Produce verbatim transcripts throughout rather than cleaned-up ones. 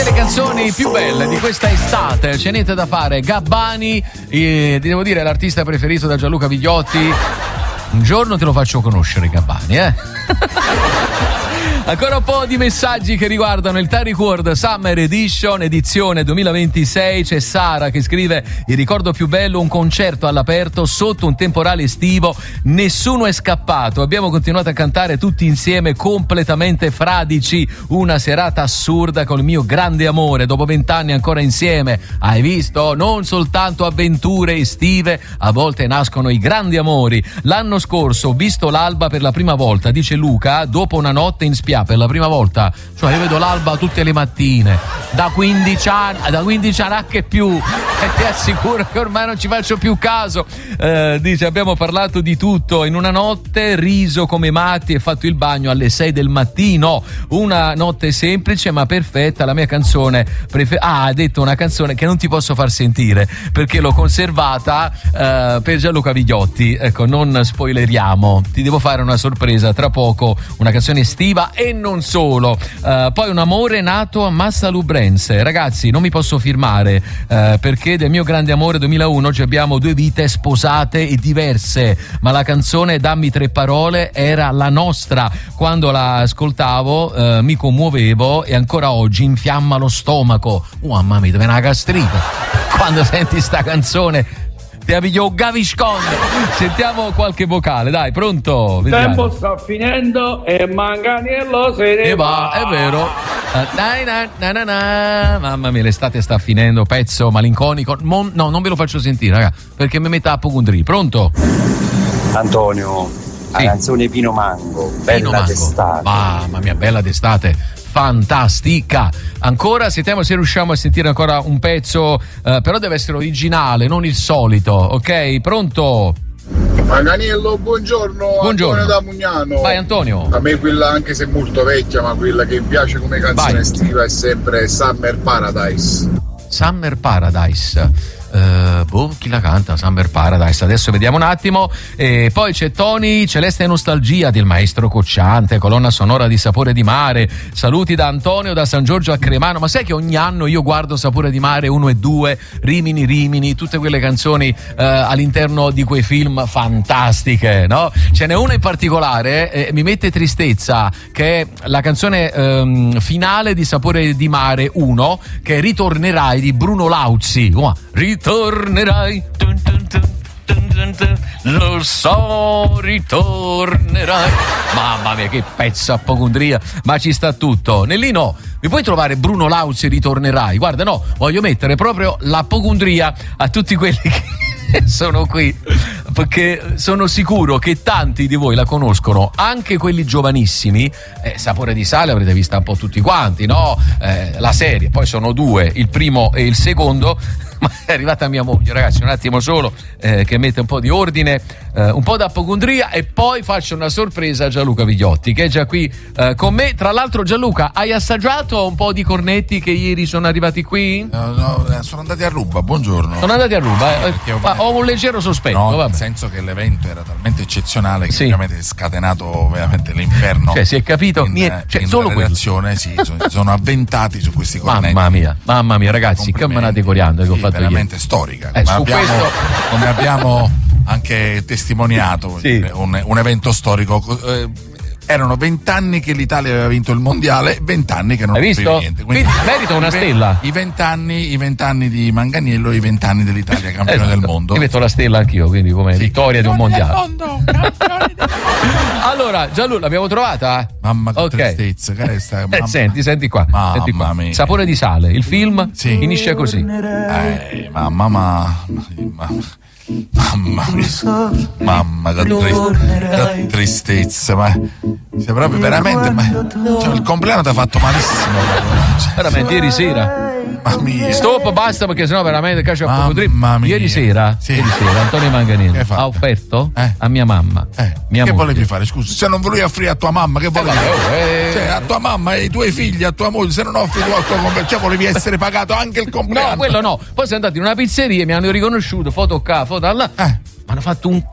delle canzoni più belle di questa estate, c'è niente da fare. Gabbani, eh, devo dire, l'artista preferito da Gianluca Vigliotti. Un giorno te lo faccio conoscere, Gabbani, eh? Ancora un po' di messaggi che riguardano il Terry World Summer Edition edizione duemilaventisei. C'è Sara che scrive: il ricordo più bello, un concerto all'aperto sotto un temporale estivo, nessuno è scappato, abbiamo continuato a cantare tutti insieme completamente fradici, una serata assurda con il mio grande amore, dopo vent'anni ancora insieme. Hai visto? Non soltanto avventure estive, a volte nascono i grandi amori. L'anno scorso ho visto l'alba per la prima volta, dice Luca, dopo una notte in spiaggia per la prima volta, cioè io vedo l'alba tutte le mattine da quindici anni, da quindici anni anche più, e ti assicuro che ormai non ci faccio più caso. Eh, dice: abbiamo parlato di tutto in una notte, riso come matti e fatto il bagno alle sei del mattino, una notte semplice ma perfetta. La mia canzone preferita, ah, ha detto una canzone che non ti posso far sentire perché l'ho conservata eh, per Gianluca Vigliotti, ecco, non spoileriamo, ti devo fare una sorpresa tra poco, una canzone estiva e non solo. Uh, poi un amore nato a Massa Lubrense. Ragazzi, non mi posso firmare uh, perché del mio grande amore duemilauno oggi abbiamo due vite sposate e diverse, ma la canzone Dammi tre parole era la nostra. Quando la ascoltavo uh, mi commuovevo e ancora oggi infiamma lo stomaco. Oh, mamma mia, dove è una gastrite quando senti sta canzone. Ti avviglio gavisconde. Sentiamo qualche vocale, dai, pronto? Il tempo sta finendo e Manganiello se ne e va. va, è vero. Dai, na, na, na, na. Mamma mia, l'estate sta finendo, pezzo malinconico. Mon, no, non ve lo faccio sentire, raga, perché mi mette a apocondri. Pronto? Antonio, sì. La canzone Pino Mango, bella Pino Mango. d'estate. Mamma mia, bella d'estate. Fantastica. Ancora sentiamo se riusciamo a sentire ancora un pezzo, eh, però deve essere originale, non il solito, ok? Pronto? Manganiello, buongiorno. Buongiorno. Antonio da Mugnano. Vai Antonio. A me quella, anche se molto vecchia, ma quella che mi piace come canzone Vai. estiva è sempre Summer Paradise. Summer Paradise. Uh, boh, chi la canta? Summer Paradise, adesso vediamo un attimo. E poi c'è Tony, Celeste Nostalgia del maestro Cocciante, colonna sonora di Sapore di Mare. Saluti da Antonio da San Giorgio a Cremano. Ma sai che ogni anno io guardo Sapore di Mare uno e due, Rimini Rimini, tutte quelle canzoni uh, all'interno di quei film fantastiche, no? Ce n'è una in particolare, eh, mi mette tristezza, che è la canzone um, finale di Sapore di Mare uno, che è Ritornerai di Bruno Lauzi. Oh, ritornerai, dun dun dun, dun dun dun, lo so, ritornerai. Mamma mia, che pezzo apocondria, ma ci sta tutto. Nellino, mi puoi trovare Bruno Lauzi Ritornerai? Guarda, no, voglio mettere proprio l'apocondria a tutti quelli che sono qui, perché sono sicuro che tanti di voi la conoscono, anche quelli giovanissimi. eh, Sapore di Sale avrete vista un po' tutti quanti, no? Eh, la serie, poi sono due, il primo e il secondo. Ma è arrivata mia moglie, ragazzi, un attimo solo, eh, che mette un po' di ordine, eh, un po' d'apocondria, e poi faccio una sorpresa a Gianluca Vigliotti, che è già qui eh, con me. Tra l'altro, Gianluca, hai assaggiato un po' di cornetti che ieri sono arrivati qui? No, no, sono andati a ruba, buongiorno. Sono andati a ruba, eh, ho... ma ho un leggero sospetto. No, vabbè. nel senso che l'evento era talmente eccezionale che sì. veramente è scatenato veramente l'inferno. Cioè, si è capito? In, Niente, cioè, in solo redazione, sì, sono, sono avventati su questi cornetti. Mamma mia, mamma mia, ragazzi, che manate coriandoli che ho fatto veramente ieri. Storica, eh, come, su abbiamo, questo... come abbiamo anche testimoniato, sì. un, un evento storico. Eh, erano vent'anni che l'Italia aveva vinto il mondiale, vent'anni che non aveva vinto niente. Quindi, Quindi merita una stella. I vent'anni, i vent'anni di Manganiello e i vent'anni dell'Italia campione esatto. del mondo. Io metto la stella anch'io, quindi come sì. vittoria di un mondiale. Mondo, allora, Gianluca, l'abbiamo trovata? Mamma che okay. tristezza, che sta, mamma. Eh, senti, senti qua, mamma senti qua. Mia. Sapore di Sale, il film sì. finisce così. Eh, mamma, mamma, mamma. Mamma mia, mamma che, tri- che tristezza, ma sei proprio veramente, ma, cioè, il compleanno ti ha fatto malissimo, cioè, veramente ieri sera. Mamma mia. Stop, basta, perché sennò veramente caccia a poco trip. Ieri sera, sì. ieri sera Antonio Manganiello ha offerto eh? a mia mamma. Eh. Mia che moglie. volevi fare? Scusa, se non volevi offrire a tua mamma, che volevi? Eh, cioè, a tua mamma e ai tuoi figli, a tua moglie, se non offri tu al tuo compleanno, cioè volevi essere pagato anche il compleanno. No, quello no. Poi siamo andati in una pizzeria, mi hanno riconosciuto, foto qua, foto là. Eh. Mi hanno fatto un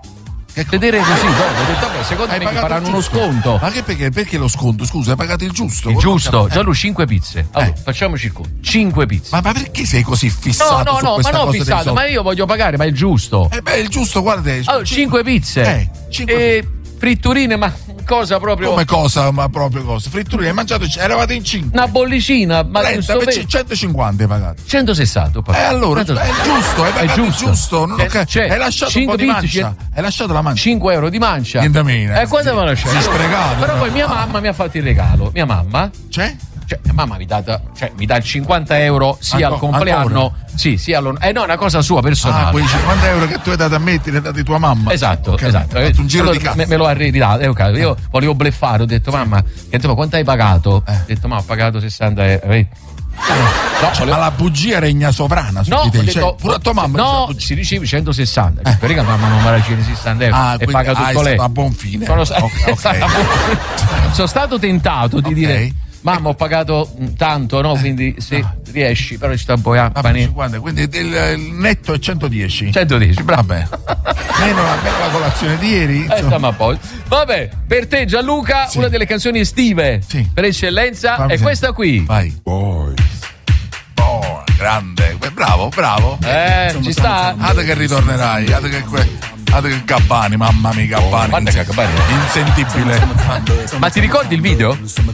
vedere così dopo. Ho detto, vabbè, secondo hai me mi faranno uno giusto? sconto. Ma che perché? Perché lo sconto? Scusa, hai pagato il giusto? Il giusto, eh. Gianlu, cinque pizze. Allora, eh. facciamoci il conto. cinque pizze. Ma, ma perché sei così fissato? No, no, su no, ma questa non cosa fissato, ma io voglio pagare, ma è il giusto. Eh beh, il giusto, guarda. Allora, cinque pizze. Eh, cinque e fritturine, ma cosa proprio. Come cosa? Ma proprio cosa? Fritturine, hai mangiato, eravate in cinque. Una bollicina, ma trenta, sto... centocinquanta hai pagato. centosessanta ho pagato. Eh allora, centosessanta. è giusto, hai pagato è giusto. il giusto. Non ho Cioè, ca- cioè, hai lasciato un po' di mancia. pizze, Hai lasciato la mancia. cinque euro di mancia. Niente meno. E eh, quando mi ha lasciato? Si è sprecato. Però no? poi mia mamma mi ha fatto il regalo. Mia mamma? C'è? Cioè, mia mamma mi dà, cioè, mi dà il cinquanta euro sia Ancora? al compleanno, Ancora? sì, sia allo. Eh no, è una cosa sua personale. Ah, quei cinquanta euro che tu hai dato a me, ti li hai dati tua mamma. Esatto, Okay. esatto. Hai fatto un giro allora, di cazzo. Me, me lo ha ridato. Eh, okay. Io volevo bleffare, ho detto, mamma, che detto, ma quanto hai pagato? Eh. Ho detto, ma ho pagato sessanta euro. Eh. No, Cioè, ma la bugia regna sovrana su no, di te. ho detto, Cioè, pure a tua mamma. no, dice, si ricevi centosessanta. Eh. Perché mamma non mi raggiunge sessanta euro Ah, e quindi, paga ah, tutto è lei. stato a buon fine. Sono, Okay, okay. sono stato tentato di Ok. dire, mamma, ho pagato mh, tanto, no? Quindi se no. riesci, però ci sta un po' a Vabbè, pane. cinquanta, quindi il, il netto è centodieci. centodieci, bravo. Vabbè. meno, la, meno la colazione di ieri. Eh, stiamo a posto. Vabbè, per te Gianluca, Sì. una delle canzoni estive Sì. per eccellenza Fammi è sentire. questa qui. Vai. Boy. Oh, grande. Beh, bravo, bravo. Eh, ci sta? Ade che ritornerai, ade che que... ade che Gabbani, mamma mia Gabbani. guarda che Gabbani. Insentibile. Ma ti ricordi il video?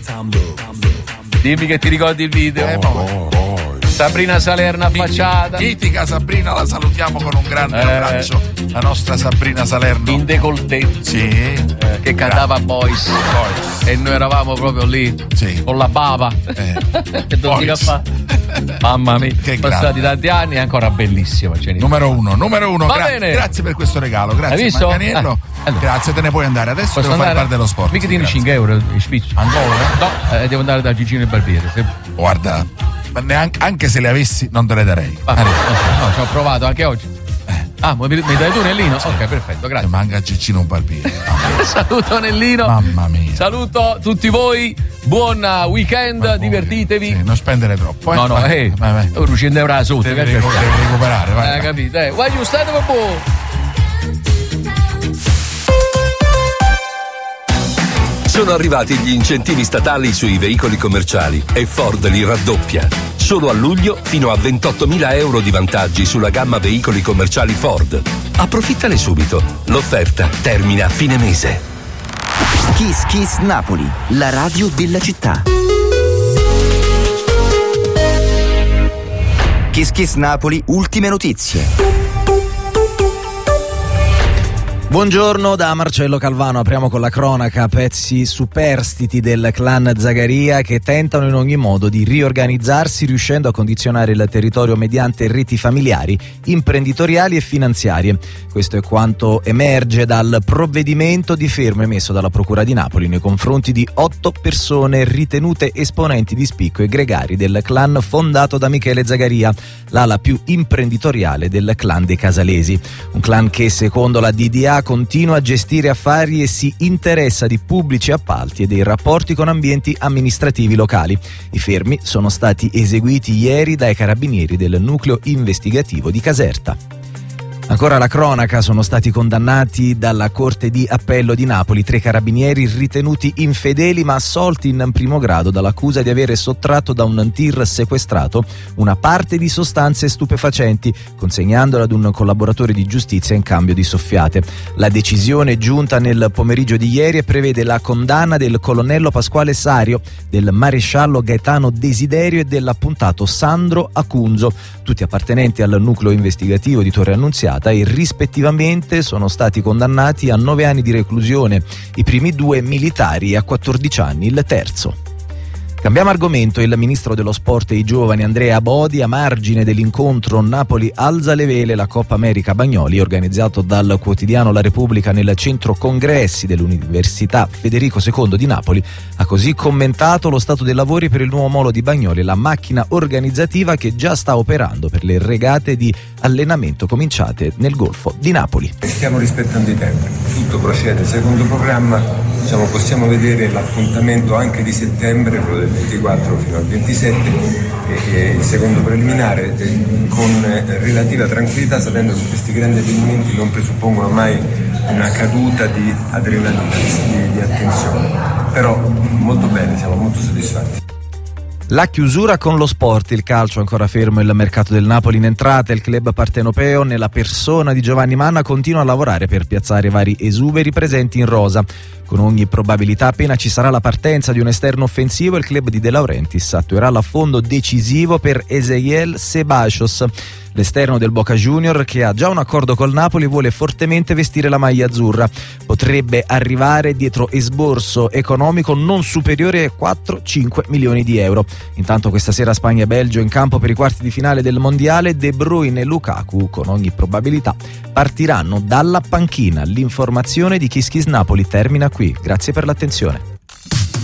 Dimmi che ti ricordi il video. Eh, ma- Sabrina Salerno affacciata. Mitica Sabrina, la salutiamo con un grande Eh. abbraccio. La nostra Sabrina Salerno. In décolleté. Sì. Eh, che cantava Boys. Boys. E noi eravamo proprio lì. Sì. Con la bava. Eh. Che domenica Boys. fa. Mamma mia. Che Sono stati grande. tanti anni e ancora bellissima. Cioè, Numero uno, numero uno. Va Gra- bene. Grazie per questo regalo. Grazie Hai visto? Manganiello. Eh, allora. Grazie, te ne puoi andare. Adesso Posso devo fare andare? parte dello sport. Mica Sì, tieni grazie. cinque euro in spiccio. Ancora? No, eh, devo andare da Gigino il barbiere. Se... Guarda, ma neanche, anche se le avessi non te le darei. Ah, no, no, ci ho provato anche oggi. Ah, mi mi dai tu Nellino? Ok, perfetto, grazie. Manca Cicino un barbiere. Saluto Nellino. Mamma mia. Saluto tutti voi. Buon weekend, Ma voi, divertitevi. sì, non spendere troppo. Eh? No, no, vai, eh, vai, vai. ora scende euro sotto. Devi, che recu- c'è? devi recuperare. Vai, Eh, vai. capito? Eh, vai giustato per voi. Sono arrivati gli incentivi statali sui veicoli commerciali e Ford li raddoppia. Solo a luglio fino a ventottomila euro di vantaggi sulla gamma veicoli commerciali Ford. Approfittane subito. L'offerta termina a fine mese. Kiss Kiss Napoli, la radio della città. Kiss Kiss Napoli, ultime notizie. Buongiorno da Marcello Calvano, apriamo con la cronaca. Pezzi superstiti del clan Zagaria che tentano in ogni modo di riorganizzarsi riuscendo a condizionare il territorio mediante reti familiari, imprenditoriali e finanziarie. Questo è quanto emerge dal provvedimento di fermo emesso dalla Procura di Napoli nei confronti di otto persone ritenute esponenti di spicco e gregari del clan fondato da Michele Zagaria, l'ala più imprenditoriale del clan dei Casalesi. Un clan che secondo la D D A continua a gestire affari e si interessa di pubblici appalti e dei rapporti con ambienti amministrativi locali. I fermi sono stati eseguiti ieri dai carabinieri del nucleo investigativo di Caserta. Ancora la cronaca, sono stati condannati dalla Corte di Appello di Napoli tre carabinieri ritenuti infedeli ma assolti in primo grado dall'accusa di avere sottratto da un tir sequestrato una parte di sostanze stupefacenti, consegnandola ad un collaboratore di giustizia in cambio di soffiate. La decisione giunta nel pomeriggio di ieri prevede la condanna del colonnello Pasquale Sario, del maresciallo Gaetano Desiderio e dell'appuntato Sandro Acunzo, tutti appartenenti al nucleo investigativo di Torre Annunziata, e rispettivamente sono stati condannati a nove anni di reclusione, i primi due militari, e a quattordici anni il terzo. Cambiamo argomento. Il ministro dello sport e i giovani Andrea Bodi, a margine dell'incontro Napoli alza le vele, la Coppa America Bagnoli, organizzato dal quotidiano La Repubblica nel centro congressi dell'Università Federico secondo di Napoli, ha così commentato lo stato dei lavori per il nuovo molo di Bagnoli, la macchina organizzativa che già sta operando per le regate di allenamento cominciate nel Golfo di Napoli. Stiamo rispettando i tempi, tutto procede secondo programma, diciamo, possiamo vedere l'appuntamento anche di settembre, quello del ventiquattro fino al ventisette, e, e il secondo preliminare, e, con eh, relativa tranquillità, sapendo che questi grandi avvenimenti non presuppongono mai una caduta di adrenalina, di, di attenzione, però molto bene, siamo molto soddisfatti. La chiusura con lo sport, il calcio ancora fermo, il mercato del Napoli in entrata, il club partenopeo nella persona di Giovanni Manna continua a lavorare per piazzare vari esuberi presenti in rosa. Con ogni probabilità, appena ci sarà la partenza di un esterno offensivo, il club di De Laurentiis attuerà l'affondo decisivo per Ezequiel Ceballos, l'esterno del Boca Junior che ha già un accordo col Napoli e vuole fortemente vestire la maglia azzurra. Potrebbe arrivare dietro esborso economico non superiore a quattro cinque milioni di euro. Intanto questa sera Spagna e Belgio in campo per i quarti di finale del mondiale. De Bruyne e Lukaku con ogni probabilità partiranno dalla panchina. L'informazione di Kiss Kiss Napoli termina qui. Grazie per l'attenzione.